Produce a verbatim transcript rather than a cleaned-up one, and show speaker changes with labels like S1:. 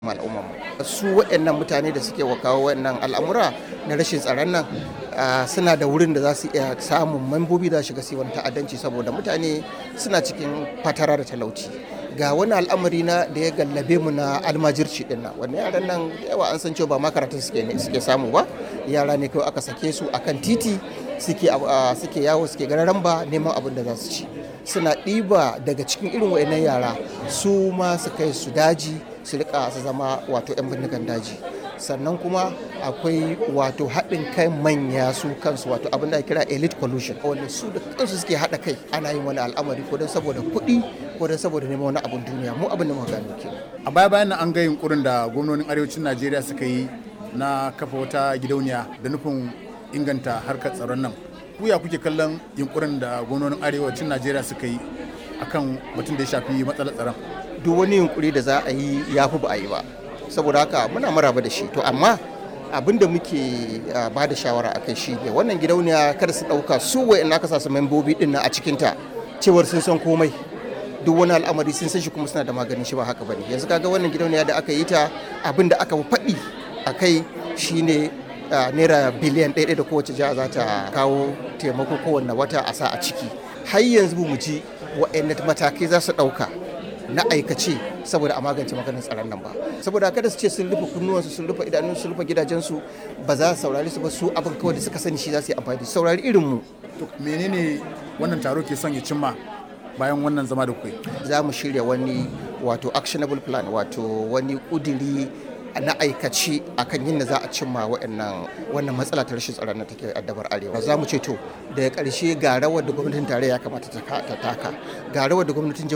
S1: al'ummar mu. Su waɗannan mutane da suke wa kawo waɗannan al'amura na rashin tsaron nan suna da wurin da za su iya samun mambobi da shiga su wani ta'addanci saboda mutane suna cikin fatara da talauci. Ga wani al'amari na da ya gallabe mu na almajirci din nan. Wannan yaran nan yawa an san cewa ba makarantar suke ne suke samu ba. Yara ne kawai aka sake su akan titi suke suke yawo suke gararan ba neman abin da za su ci. Suna ɗiba daga cikin irin waɗannan yara su ma su kai su daji su rika su zama wato 'yan bindigan daji. Sannan kuma akwai wato haɗin kai manya su kansu wato abin da ake kira elite collusion wanda su da kansu suke haɗa kai ana yin wani al'amari ko don saboda kuɗi ko don saboda neman wani abin duniya mu abin da muka gano kenan.
S2: A baya bayan nan an ga yunkurin da gwamnonin arewacin Najeriya suka yi na kafa wata gidauniya da nufin inganta harkar tsaron nan. Ku ya kuke kallon yunkurin da gwamnonin arewacin Najeriya suka yi akan batun da ya shafi matsalar tsaron?
S1: Duk wani yunkuri da za a yi ya fi ba a yi ba. Saboda haka muna maraba da shi to amma abin da muke ba da shawara a kai shi ne wannan gidauniya kada su ɗauka su wa'in aka sa su membobi ɗin a cikinta cewar sun san komai duk wani al'amari sun san shi kuma suna da maganin shi ba haka bane. Yanzu kaga wannan gidauniya da aka yi ta abin da aka faɗi a kai shine naira biliyan ɗaya da kowace jiha za ta kawo taimako kowanne wata a sa a ciki. Har yanzu mu ji wa'in matakai za su ɗauka na aikace saboda a magance maganin tsaron nan ba. Saboda kada su ce sun rufe kunnuwansu sun rufe idanunsu sun rufe gidajensu ba za su saurari su ba su abin kawai da suka sani shi za su yi amfani da saurari irin mu.
S2: To menene wannan taro ke son ya cimma bayan wannan zama da kuke?
S1: Za mu shirya wani wato actionable plan wato wani kudiri na aikace akan yin da za a cimma waɗannan wannan matsala ta rashin tsaron da take addabar arewa. Za mu ce to daga ƙarshe ga rawar da gwamnatin tarayya ya kamata ta taka ga rawar da gwamnatin